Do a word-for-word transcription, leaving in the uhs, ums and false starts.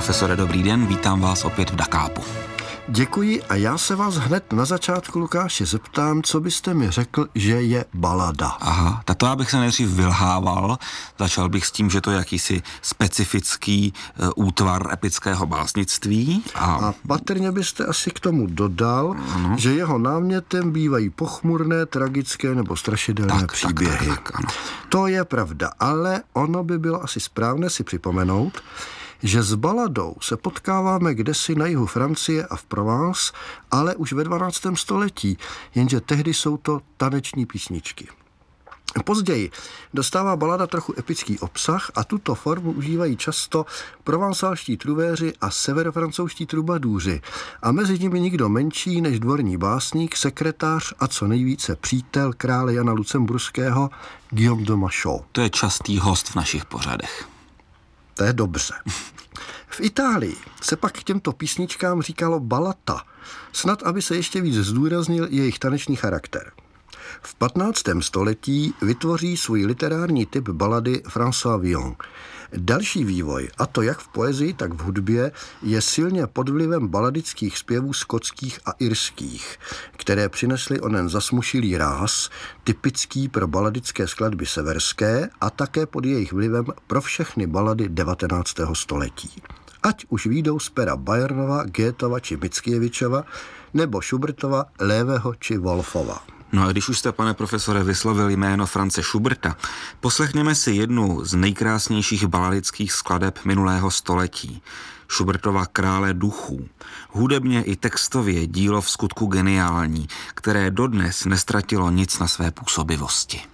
profesore, dobrý den, vítám vás opět v Dakápu. Děkuji a já se vás hned na začátku, Lukáši, zeptám, co byste mi řekl, že je balada. Aha, tato já bych se nejdřív vylhával, začal bych s tím, že to je jakýsi specifický uh, útvar epického básnictví. A, a patrně byste asi k tomu dodal, ano. že jeho námětem bývají pochmurné, tragické nebo strašidelné tak, příběhy. Tak, tak, tak, ano. To je pravda, ale ono by bylo asi správné si připomenout, že s baladou se potkáváme kdesi na jihu Francie a v Provence, ale už ve dvanáctém století, jenže tehdy jsou to taneční písničky. Později dostává balada trochu epický obsah a tuto formu užívají často provansálští truvéři a severofrancouzští trubadůři a mezi nimi nikdo menší než dvorní básník, sekretář a co nejvíce přítel krále Jana Lucemburského Guillaume de Machaut. To je častý host v našich pořadech. To je dobře. V Itálii se pak k těmto písničkám říkalo balata, snad aby se ještě víc zdůraznil jejich taneční charakter. V patnáctém století vytvoří svůj literární typ balady François Villon. Další vývoj, a to jak v poezii, tak v hudbě, je silně pod vlivem baladických zpěvů skotských a irských, které přinesly onen zasmušilý ráz, typický pro baladické skladby severské a také pod jejich vlivem pro všechny balady devatenáctého století. Ať už výjdou z pera Bayernova, Goethova či Mickiewiczova, nebo Schubertova, Léveho či Wolfova. No a když už jste, pane profesore, vyslovil jméno Franze Schuberta, poslechněme si jednu z nejkrásnějších baladických skladeb minulého století. Schubertova Krále duchů. Hudebně i textově dílo v skutku geniální, které dodnes nestratilo nic na své působivosti.